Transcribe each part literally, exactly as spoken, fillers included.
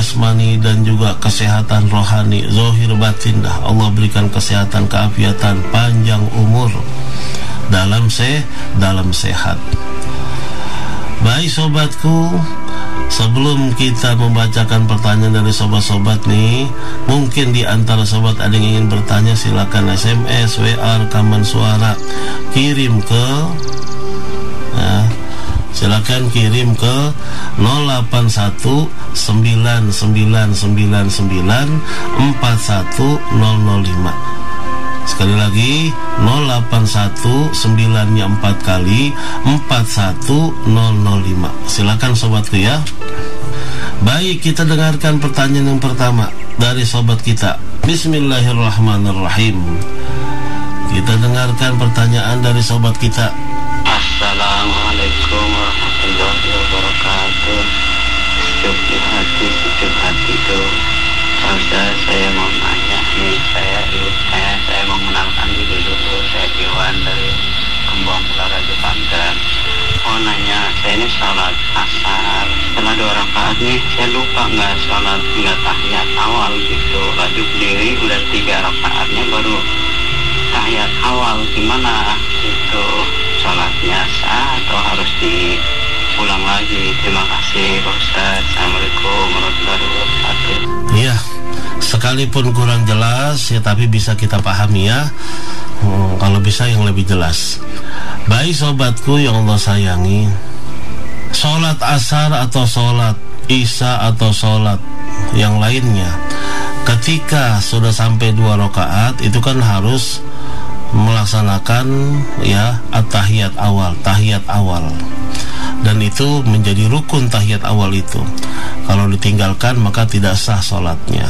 jasmani dan juga kesehatan rohani, zahir batin dah. Allah berikan kesehatan, keafiatan, panjang umur dalam se dalam sehat. Baik sobatku, sebelum kita membacakan pertanyaan dari sobat-sobat nih, mungkin di antara sobat ada yang ingin bertanya, silakan S M S, W A, rekaman suara, kirim ke ya, silakan kirim ke nol delapan satu sembilan sembilan sembilan sembilan empat satu nol nol lima. Sekali lagi nol delapan satu sembilan-nya empat kali empat satu nol nol lima. Silakan sobatku ya. Baik, kita dengarkan pertanyaan yang pertama dari sobat kita. Bismillahirrahmanirrahim. Kita dengarkan pertanyaan dari sobat kita. Assalamualaikum warahmatullahi wabarakatuh. Sejuk di hati, sejuk hati tuh. Ustaz, saya mau nanya nih, saya dulu, saya, saya mau mengenalkan diri dulu. Saya Iwan dari Kembang Raja Banten. Mau nanya, saya ini sholat asar. Setelah dua rakaat nih, saya lupa nggak sholat, nggak tahiyat awal gitu. Lalu berdiri udah tiga rakaatnya baru tahiyat awal. Gimana itu? Sholatnya sah atau harus diulang lagi? Terima kasih Pak Ustaz. Assalamualaikum warahmatullahi wabarakatuh. Iya, sekalipun kurang jelas ya, tapi bisa kita pahami ya. hmm, Kalau bisa yang lebih jelas. Baik sobatku yang Allah sayangi, sholat asar atau sholat isya atau sholat yang lainnya, ketika sudah sampai dua rakaat itu kan harus melaksanakan ya at-tahiyat awal, tahiyat awal. Dan itu menjadi rukun tahiyat awal itu. Kalau ditinggalkan maka tidak sah sholatnya.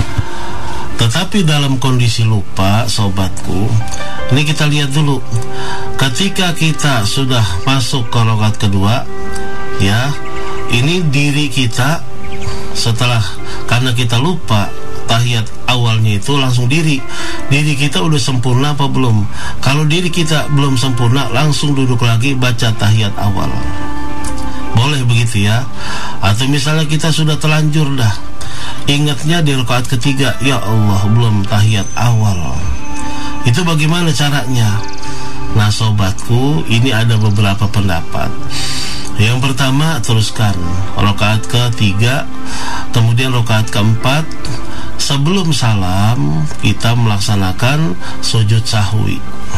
Tetapi dalam kondisi lupa sobatku, ini kita lihat dulu. Ketika kita sudah masuk ke rakaat kedua, ya, ini diri kita setelah, karena kita lupa tahiyat awalnya itu langsung diri diri kita udah sempurna apa belum. Kalau diri kita belum sempurna, langsung duduk lagi baca tahiyat awal. Boleh begitu ya. Atau misalnya kita sudah terlanjur dah, ingatnya di rakaat ketiga, ya Allah belum tahiyat awal, itu bagaimana caranya? Nah sobatku, ini ada beberapa pendapat. Yang pertama, teruskan rakaat ketiga, kemudian rakaat keempat, sebelum salam kita melaksanakan sujud sahwi.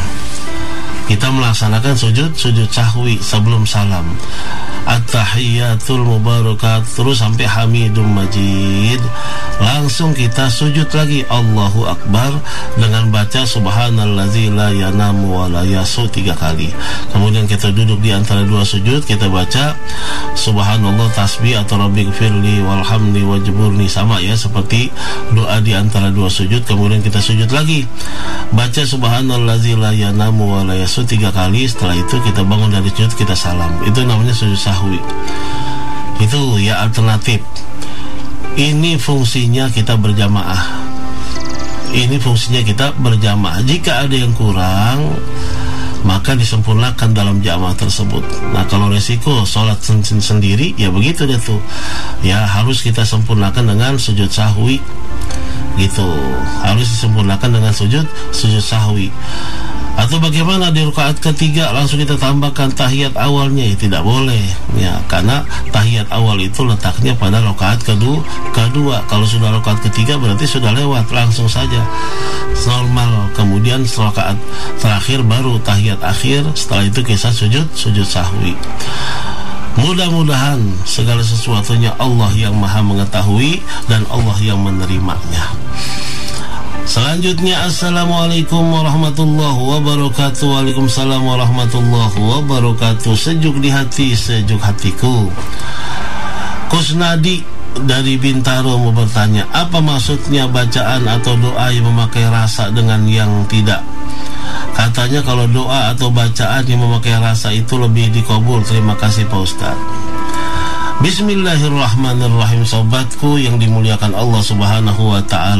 Kita melaksanakan sujud sujud sahwi sebelum salam. At-tahiyyatul mubarakat terus sampai hamidum majid. Langsung kita sujud lagi, Allahu Akbar, dengan baca subhanallazi la yanamu wa la yasu tiga kali. Kemudian kita duduk di antara dua sujud, kita baca subhanallah tasbih atau rabbighfirli walhamdi wajburni, sama ya seperti doa di antara dua sujud. Kemudian kita sujud lagi, baca subhanallazi la yanamu wa la yasu tiga kali. Setelah itu kita bangun dari sujud, kita salam. Itu namanya sujud sahwi. Itu ya alternatif. Ini fungsinya kita berjamaah. Ini fungsinya kita berjamaah. Jika ada yang kurang, maka disempurnakan dalam jamaah tersebut. Nah kalau resiko sholat sen sendiri, ya begitu deh tuh. Ya harus kita sempurnakan dengan sujud sahwi. Gitu. Harus disempurnakan dengan sujud sujud sahwi. Atau bagaimana di rakaat ketiga langsung kita tambahkan tahiyat awalnya? Ya, tidak boleh ya, karena tahiyat awal itu letaknya pada rakaat kedua. Kedua, kalau sudah rakaat ketiga berarti sudah lewat, langsung saja normal. Kemudian rakaat terakhir baru tahiyat akhir. Setelah itu kisah sujud sujud sahwi. Mudah-mudahan segala sesuatunya Allah yang maha mengetahui dan Allah yang menerimanya. Selanjutnya, assalamualaikum warahmatullahi wabarakatuh. Waalaikumsalam warahmatullahi wabarakatuh. Sejuk di hati, sejuk hatiku. Kusnadi dari Bintaro mau bertanya, apa maksudnya bacaan atau doa yang memakai rasa dengan yang tidak? Katanya kalau doa atau bacaan yang memakai rasa itu lebih dikabul. Terima kasih Pak Ustaz. Bismillahirrahmanirrahim. Sobatku yang dimuliakan Allah Subhanahu wa ta'ala,